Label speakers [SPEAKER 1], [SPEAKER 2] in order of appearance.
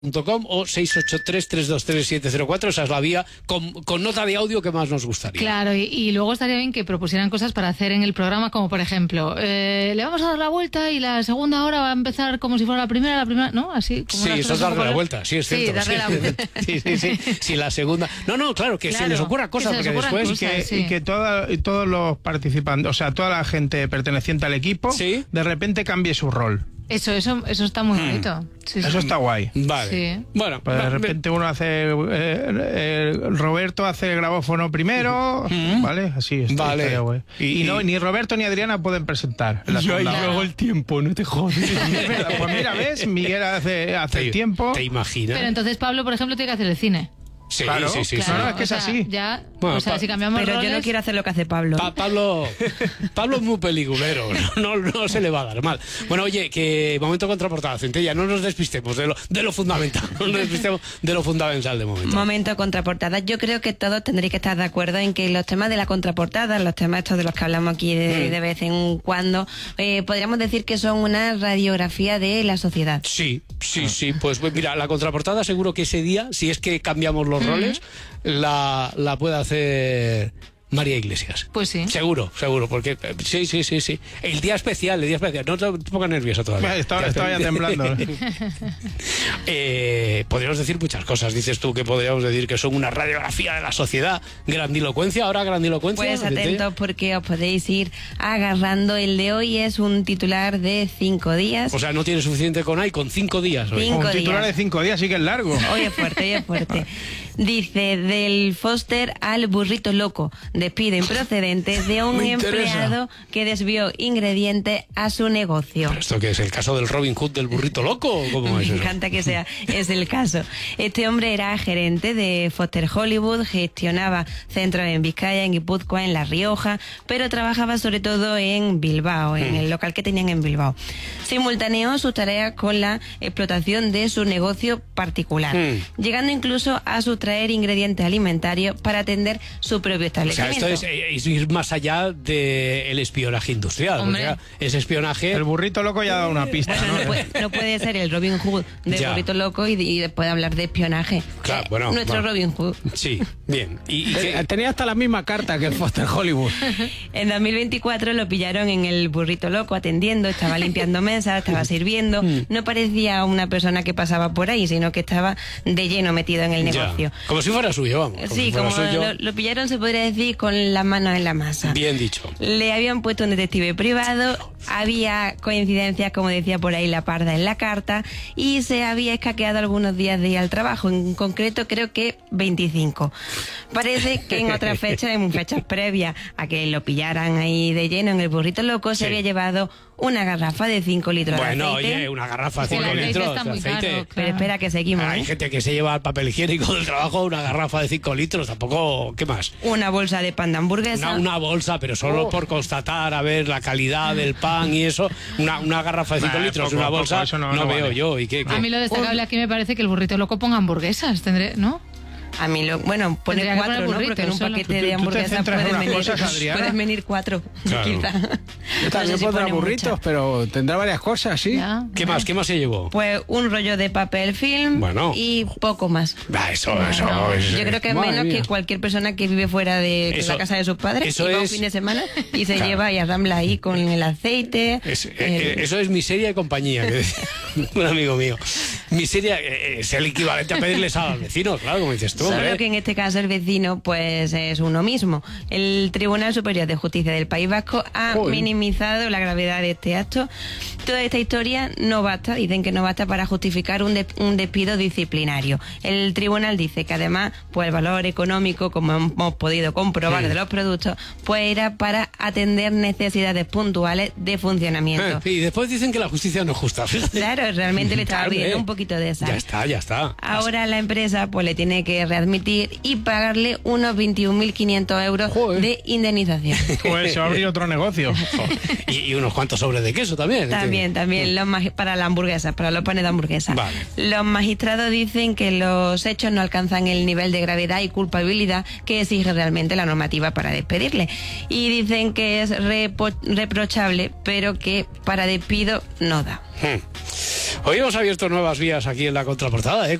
[SPEAKER 1] o 683-323-704, esa es la vía con nota de audio que más nos gustaría.
[SPEAKER 2] Claro, y luego estaría bien que propusieran cosas para hacer en el programa, como por ejemplo, le vamos a dar la vuelta y la segunda hora va a empezar como si fuera la primera, ¿no? Así como
[SPEAKER 1] sí, eso es darle la vuelta, sí, es cierto.
[SPEAKER 2] Sí, darle la vuelta.
[SPEAKER 1] Sí, la segunda. No, claro, que se les ocurra cosas, porque después...
[SPEAKER 3] Y que todos los participantes, o sea, toda la gente perteneciente al equipo, de repente cambie su rol.
[SPEAKER 2] Eso está muy bonito.
[SPEAKER 3] Eso está guay.
[SPEAKER 1] Vale.
[SPEAKER 2] Sí.
[SPEAKER 1] Bueno,
[SPEAKER 3] pues de repente uno hace... Roberto hace el grabófono primero, ¿vale? Así está.
[SPEAKER 1] Vale.
[SPEAKER 3] Guay. Y ni Roberto ni Adriana pueden presentar.
[SPEAKER 1] Yo ahí hago el tiempo, no te jodes.
[SPEAKER 3] Pues mira, ¿ves? Miguel hace el tiempo.
[SPEAKER 1] ¿Te imaginas?
[SPEAKER 2] Pero entonces Pablo, por ejemplo, tiene que hacer el cine.
[SPEAKER 1] Sí,
[SPEAKER 3] claro,
[SPEAKER 1] sí.
[SPEAKER 3] Claro, es que es así.
[SPEAKER 2] Ya,
[SPEAKER 1] bueno,
[SPEAKER 2] si cambiamos
[SPEAKER 4] pero
[SPEAKER 2] roles...
[SPEAKER 4] yo no quiero hacer lo que hace Pablo.
[SPEAKER 1] Pablo es muy peliculero, no se le va a dar mal. Bueno, oye, que momento contraportada, Centella, no nos despistemos de lo fundamental, no nos despistemos de lo fundamental de momento.
[SPEAKER 4] Momento contraportada. Yo creo que todos tendréis que estar de acuerdo en que los temas de la contraportada, los temas estos de los que hablamos aquí de vez en cuando, podríamos decir que son una radiografía de la sociedad.
[SPEAKER 1] Sí, pues mira, la contraportada seguro que ese día, si es que cambiamos los roles, la puede hacer María Iglesias.
[SPEAKER 2] Pues sí.
[SPEAKER 1] Seguro, porque sí. El día especial. No te pongas nerviosa todavía.
[SPEAKER 3] Estaba ya temblando.
[SPEAKER 1] Podríamos decir muchas cosas. Dices tú que podríamos decir que son una radiografía de la sociedad. Grandilocuencia,
[SPEAKER 4] Pues atentos porque os podéis ir agarrando. El de hoy es un titular de 5 días.
[SPEAKER 1] O sea, no tiene suficiente con 5 días. Hoy.
[SPEAKER 3] Un titular de 5 días sí que es largo.
[SPEAKER 4] Hoy es fuerte. Dice, del Foster al burrito loco. Despiden procedentes de un empleado que desvió ingredientes a su negocio.
[SPEAKER 1] ¿Pero esto qué es? ¿El caso del Robin Hood del burrito loco? ¿O cómo es eso?
[SPEAKER 4] Me encanta que sea, es el caso. Este hombre era gerente de Foster Hollywood, gestionaba centros en Vizcaya, en Guipúzcoa, en La Rioja, pero trabajaba sobre todo en Bilbao, en el local que tenían en Bilbao. Simultaneó sus tareas con la explotación de su negocio particular, llegando incluso a sustraer ingredientes alimentarios para atender su propio establecimiento.
[SPEAKER 1] O sea, esto es ir más allá del espionaje industrial. O sea, es espionaje...
[SPEAKER 3] El burrito loco ya ha dado una pista.
[SPEAKER 4] Bueno, no puede ser el Robin Hood del burrito loco y después hablar de espionaje.
[SPEAKER 1] Claro, bueno,
[SPEAKER 4] nuestro Robin Hood.
[SPEAKER 1] Sí, bien. ¿Y
[SPEAKER 3] tenía hasta la misma carta que el Foster Hollywood.
[SPEAKER 4] En 2024 lo pillaron en el burrito loco atendiendo, estaba limpiando mesas, estaba sirviendo. No parecía una persona que pasaba por ahí, sino que estaba de lleno metido en el negocio.
[SPEAKER 1] Como si fuera suyo, vamos.
[SPEAKER 4] Sí, como lo pillaron, se podría decir, con las manos en la masa.
[SPEAKER 1] Bien dicho.
[SPEAKER 4] Le habían puesto un detective privado, había coincidencias, como decía por ahí la parda en la carta, y se había escaqueado algunos días de ir al trabajo, en concreto creo que 25. Parece que en otras fechas, en fechas previas a que lo pillaran ahí de lleno en el burrito loco, se había llevado una garrafa de 5 litros de aceite.
[SPEAKER 1] Bueno, oye, una garrafa de 5 litros de aceite.
[SPEAKER 2] Caro,
[SPEAKER 4] pero espera que seguimos.
[SPEAKER 1] Hay gente que se lleva el papel higiénico del trabajo, una garrafa de 5 litros, tampoco, ¿qué más?
[SPEAKER 4] Una bolsa de pan de hamburguesa.
[SPEAKER 1] Una bolsa, pero solo por constatar, a ver, la calidad del pan y eso. Una garrafa de 5 litros, una bolsa, no veo vale. Yo. ¿Y qué?
[SPEAKER 2] A mí lo destacable aquí me parece que el burrito loco ponga hamburguesas, ¿no?
[SPEAKER 4] A mí bueno, pone 4, ¿no? Porque en un paquete de hamburguesas pueden venir 4,
[SPEAKER 1] claro.
[SPEAKER 4] quizá.
[SPEAKER 3] También pondrá burritos, pero tendrá varias cosas, ¿sí?
[SPEAKER 2] Ya,
[SPEAKER 1] ¿Qué más se llevó?
[SPEAKER 4] Pues un rollo de papel film y poco más.
[SPEAKER 1] Eso.
[SPEAKER 4] Yo creo que es menos que cualquier persona que vive fuera de la casa de sus padres y va un fin de semana y se lleva y arrambla ahí con el aceite.
[SPEAKER 1] Eso es miseria de compañía, que decía un amigo mío. Miseria es el equivalente a pedirles a los vecinos, claro, como dices tú.
[SPEAKER 4] Solo que en este caso el vecino pues es uno mismo. El Tribunal Superior de Justicia del País Vasco ha minimizado la gravedad de este acto. Toda esta historia no basta, dicen que no basta para justificar un despido disciplinario. El tribunal dice que además pues el valor económico, como hemos podido comprobar de los productos, pues era para atender necesidades puntuales de funcionamiento.
[SPEAKER 1] Y después dicen que la justicia no es justa.
[SPEAKER 4] Claro, realmente le estaba pidiendo un poquito de esa.
[SPEAKER 1] Ya está.
[SPEAKER 4] Ahora la empresa pues le tiene que readmitir y pagarle unos 21.500 euros de indemnización.
[SPEAKER 3] Pues se va a abrir otro negocio.
[SPEAKER 1] Y unos cuantos sobres de queso también.
[SPEAKER 4] También para la hamburguesa, para los panes de hamburguesa.
[SPEAKER 1] Vale.
[SPEAKER 4] Los magistrados dicen que los hechos no alcanzan el nivel de gravedad y culpabilidad que exige realmente la normativa para despedirle. Y dicen que es reprochable, pero que para despido no da.
[SPEAKER 1] Hoy hemos abierto nuevas vías aquí en la contraportada, ¿eh?